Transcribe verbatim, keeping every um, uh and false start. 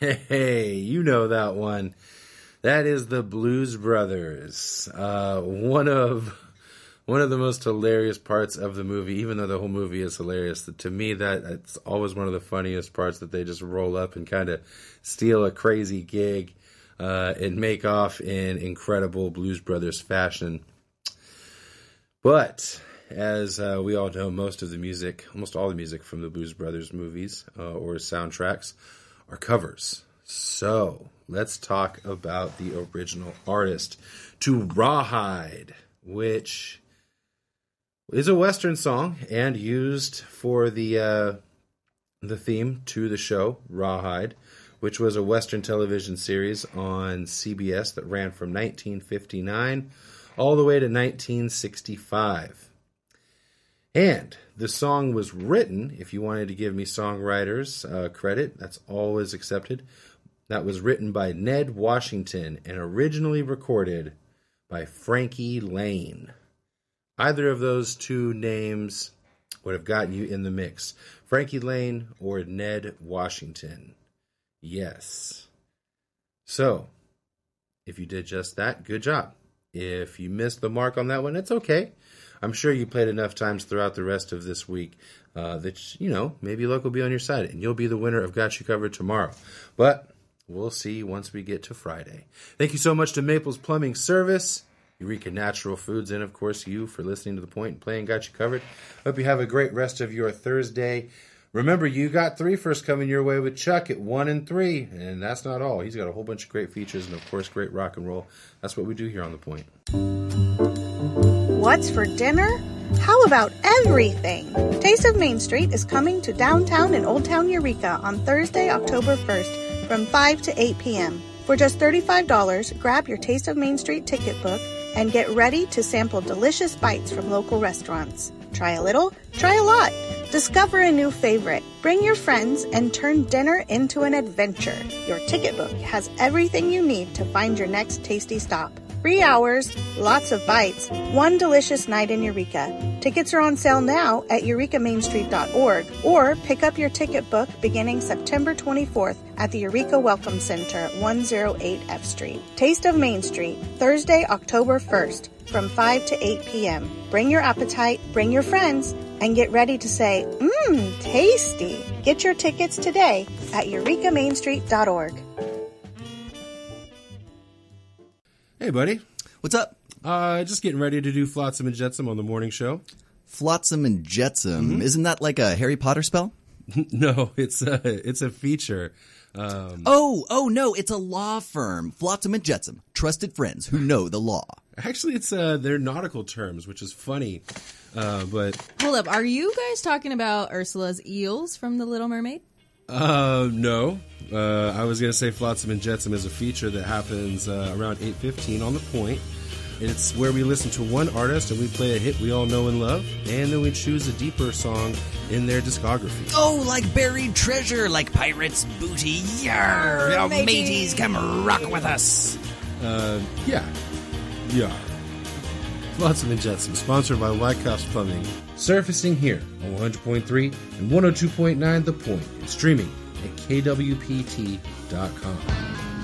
Hey, you know that one. That is the Blues Brothers. Uh, one of one of the most hilarious parts of the movie, even though the whole movie is hilarious. To me, that it's always one of the funniest parts that they just roll up and kind of steal a crazy gig uh, and make off in incredible Blues Brothers fashion. But as uh, we all know, most of the music, almost all the music from the Blues Brothers movies uh, or soundtracks are covers. So let's talk about the original artist, To Rawhide, which is a Western song and used for the uh, the theme to the show, Rawhide, which was a Western television series on C B S that ran from nineteen fifty-nine all the way to nineteen sixty-five. And the song was written, if you wanted to give me songwriters uh, credit, that's always accepted. That was written by Ned Washington and originally recorded by Frankie Laine. Either of those two names would have gotten you in the mix. Frankie Laine or Ned Washington. Yes. So, if you did just that, good job. If you missed the mark on that one, it's okay. I'm sure you played enough times throughout the rest of this week uh, that, you know, maybe luck will be on your side and you'll be the winner of Got You Covered tomorrow. But we'll see once we get to Friday. Thank you so much to Maples Plumbing Service, Eureka Natural Foods, and, of course, you for listening to The Point and playing Got You Covered. Hope you have a great rest of your Thursday. Remember, you got three first coming your way with Chuck at one and three. And that's not all. He's got a whole bunch of great features and, of course, great rock and roll. That's what we do here on The Point. What's for dinner? How about everything? Taste of Main Street is coming to downtown and Old Town Eureka on Thursday, October first from five to eight p.m. For just thirty-five dollars, grab your Taste of Main Street ticket book and get ready to sample delicious bites from local restaurants. Try a little, try a lot. Discover a new favorite. Bring your friends and turn dinner into an adventure. Your ticket book has everything you need to find your next tasty stop. Three hours, lots of bites, one delicious night in Eureka. Tickets are on sale now at eureka main street dot org or pick up your ticket book beginning September twenty-fourth at the Eureka Welcome Center at one oh eight F Street. Taste of Main Street, Thursday, October first from five to eight p.m. Bring your appetite, bring your friends, and get ready to say, mmm, tasty. Get your tickets today at eureka main street dot org. Hey, buddy. What's up? Uh, just getting ready to do Flotsam and Jetsam on the morning show. Flotsam and Jetsam. Mm-hmm. Isn't that like a Harry Potter spell? No, it's a, it's a feature. Um, oh, oh no, it's a law firm. Flotsam and Jetsam. Trusted friends who know the law. Actually, it's uh, they're nautical terms, which is funny. Uh, but Hold up. Are you guys talking about Ursula's eels from The Little Mermaid? Uh, no. Uh, I was going to say Flotsam and Jetsam is a feature that happens uh, around eight fifteen on The Point. It's where we listen to one artist and we play a hit we all know and love, and then we choose a deeper song in their discography. Oh, like buried treasure, like pirates' booty. Yarr! Oh, mateys, come rock with us. Uh, yeah. Yeah. Flotsam and Jetsam, sponsored by Wyckoff's Plumbing. Surfacing here on one hundred point three and one oh two point nine The Point, and streaming at K W P T dot com.